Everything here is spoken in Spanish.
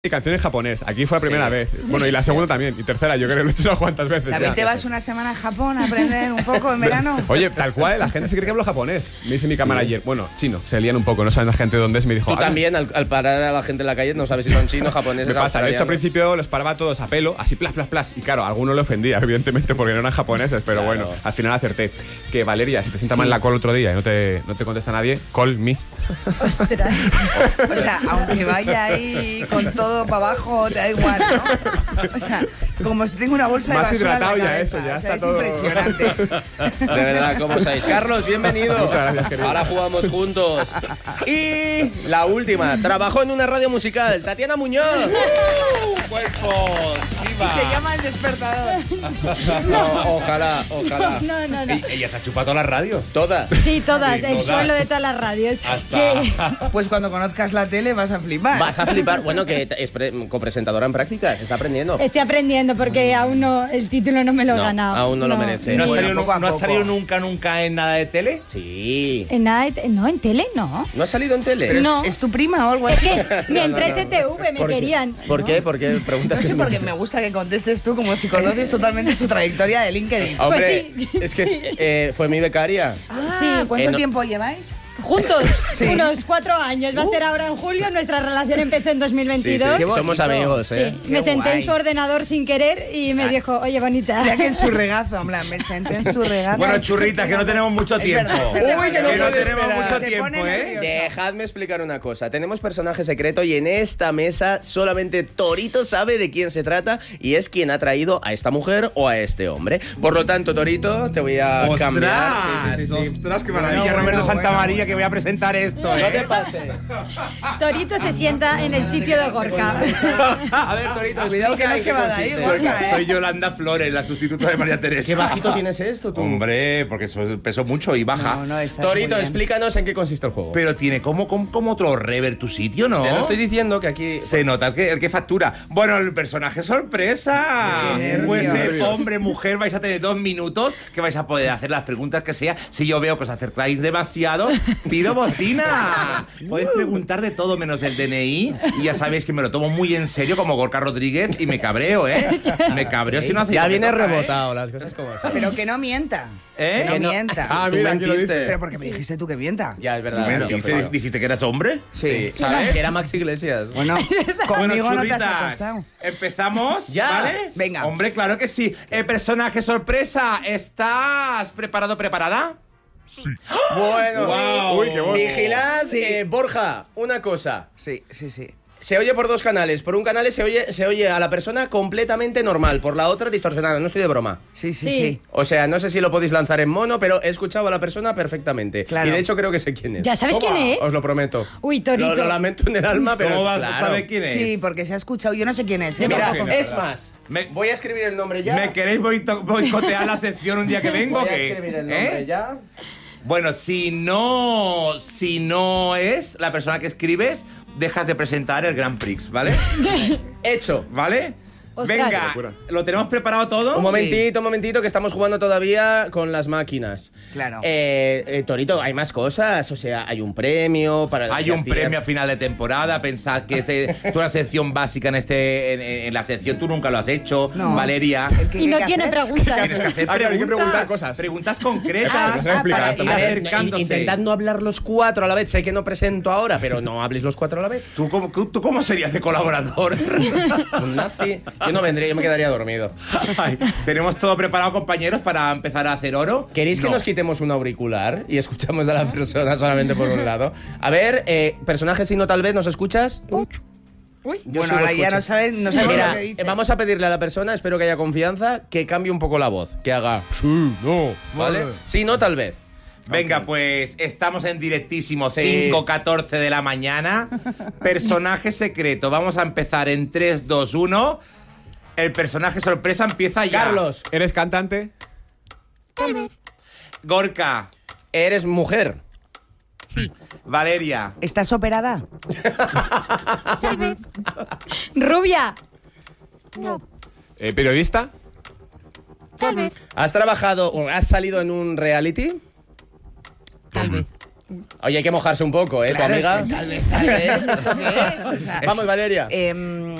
Y canción en japonés. Aquí fue la primera vez. Bueno, y la segunda también. Y tercera, yo creo que lo he hecho unas cuantas veces. ¿También te vas una semana a Japón a aprender un poco en verano? Oye, tal cual, la gente se cree que hablo japonés. Me dice mi cámara ayer. Bueno, chino. Se lían un poco, no saben la gente dónde es. Me dijo. Tú también, al parar a la gente en la calle, no sabes si son chinos, japoneses. Me pasa, de hecho al principio los paraba todos a pelo, así plas, plas, plas. Y claro, a alguno le ofendía, evidentemente, porque no eran japoneses. Pero claro. bueno, al final acerté. Que Valeria, si te sienta mal en la call otro día y no te contesta nadie, call me. Ostras. O sea, aunque vaya ahí con todo para abajo, te da igual, ¿no? O sea, como si tengo una bolsa Más de basura hidratado en la ya cabeza. eso, ya o sea, está es todo. impresionante. De verdad, ¿cómo estáis? Carlos, bienvenido. Muchas gracias, querido. Ahora jugamos juntos. Y la última, trabajó en una radio musical, Tatiana Muñoz. ¡Cuerpos! Y se llama El Despertador. No, ojalá. No. Ella se ha chupado todas las radios. Todas. Sí, todas, Sí, el todas. suelo de todas las radios. Hasta. Pues cuando conozcas la tele vas a flipar. Vas a flipar. Bueno, que es copresentadora en prácticas, está aprendiendo. Estoy aprendiendo porque aún no, el título no me lo he No, ganado. aún no lo merece. ¿No has Bueno, salido, poco a no has poco. salido nunca en nada de tele? Sí. En nada no, en tele no. ¿No has salido en tele? No. ¿Es tu prima o algo Es así? que me entré en TTV, me ¿Por qué? querían. ¿Por qué? ¿Por qué? Preguntas No sé, que porque me gusta que contestes tú como si conoces totalmente su trayectoria de LinkedIn. Hombre, Pues sí. es que fue mi becaria. Sí, ¿Cuánto no- tiempo lleváis? juntos, Sí. unos 4 años. Va a ser ahora en julio, nuestra relación empezó en 2022. Qué bonito. Somos amigos, Sí, ¿eh? me Qué senté guay. en su ordenador sin querer y me dijo, oye, bonita. Ya que en su regazo, hombre, me senté en su regazo. Bueno, churritas, que no tenemos mucho Es tiempo. verdad, es verdad. Uy, que no puedes tenemos esperar. mucho Se tiempo, pone ¿eh? nervioso. Dejadme explicar una cosa. Tenemos personaje secreto y en esta mesa solamente Torito sabe de quién se trata y es quien ha traído a esta mujer o a este hombre. Por lo tanto, Torito, te voy a cambiar. Sí. ¡Ostras, qué maravilla! Bueno, Roberto bueno, Santamaría, que voy a presentar esto, No te ¿eh? pases. Torito se sienta en el sitio de Gorka. A ver, Torito, Cuidado que no explica en se qué va de ahí, consiste. Gorka. Soy Yolanda Flores, la sustituta de María Teresa. ¿Qué bajito tienes esto, tú? Hombre, porque peso mucho y baja. No, estás muy Torito, bien. explícanos en qué consiste el juego. Pero tiene como otro rever tu sitio, ¿no? Te lo estoy diciendo que aquí... Se nota el que factura. Bueno, el personaje sorpresa. Qué Puede ser nervios. hombre, mujer, vais a tener 2 minutos que vais a poder hacer las preguntas que sea. Si yo veo que os acercáis demasiado, pido bocina. Podéis preguntar de todo menos el DNI y ya sabéis que me lo tomo muy en serio como Gorka Rodríguez y me cabreo, ¿eh? Me cabreo si no hace Ya lo que viene toca, ¿eh? rebotado, las cosas como son. Pero que no mienta. ¿Eh? Que Que no no- mienta. Ah, Tú mira, aquí lo mentiste. dice. Pero porque me dijiste tú que mienta. Ya, es verdad. ¿Tú no, dijiste que eras hombre? Sí, ¿sabes? que era Max Iglesias. Bueno, conmigo Bueno, no te has churritas, acostado. empezamos, Ya. ¿vale? Venga. Hombre, claro que sí. Personaje sorpresa, ¿estás preparada? Bueno, Wow. Uy, qué bueno. vigilad, Sí. Borja, una cosa. Sí. Se oye por 2 canales. Por un canal se oye a la persona completamente normal, por la otra distorsionada. No estoy de broma. Sí. O sea, no sé si lo podéis lanzar en mono, pero he escuchado a la persona perfectamente. Claro. Y de hecho creo que sé quién es. ¿Ya sabes quién es? Os lo prometo. Uy, Torito. Lo lamento en el alma, pero ¿Cómo es vas a claro. saber quién es? Sí, porque se ha escuchado. Yo no sé quién es. ¿eh? Mira, Pero- es más, voy a escribir el nombre ya. ¿Me queréis boicotear la sección un día que vengo? Voy a ¿Qué? escribir el nombre ¿Eh? ya. Bueno, si no es la persona que escribes, dejas de presentar el Grand Prix, ¿vale? Hecho. ¿Vale? Ostras. Venga, Locura. ¿lo tenemos preparado todo? Un momentito, que estamos jugando todavía con las máquinas. Claro. Torito, hay más cosas. O sea, hay un premio para el Hay un premio a final de temporada. Pensad que es una sección básica en la sección. Tú nunca lo has hecho, No. Valeria. El que Y no hay que tiene hacer. preguntas. Tienes que hacer Ah, claro, hay que preguntar preguntas, cosas. preguntas concretas. Ah, Nos has explicado para esto. ir A ver, a- acercándose. Intentad no hablar los 4 a la vez. Sé que no presento ahora, pero no habléis los 4 a la vez. ¿Tú cómo serías de colaborador? Un nazi. Yo no vendría, yo me quedaría dormido. Ay, tenemos todo preparado, compañeros, para empezar a hacer oro. ¿Queréis que No. nos quitemos un auricular y escuchamos a la persona solamente por un lado? A ver, personaje si no tal vez, ¿nos escuchas? Uy, Yo Bueno, sigo ahora ya no escuchando. sabemos Mira, lo que dice. vamos a pedirle a la persona, espero que haya confianza, que cambie un poco la voz, que haga sí, no, ¿vale? Sí, no, tal vez. Venga, pues estamos en directísimo, Sí. 5:14 de la mañana. Personaje secreto. Vamos a empezar en 3, 2, 1. El personaje sorpresa empieza ya. Carlos, ¿Eres cantante? Gorka. ¿eres mujer? Valeria. ¿Estás operada? rubia. ¿Periodista? ¿Has trabajado o has salido en un reality? Tal vez. Oye, hay que mojarse un poco, ¿eh, Claro, tu amiga? es que tal vez. ¿Esto qué es? O sea, Vamos, Valeria.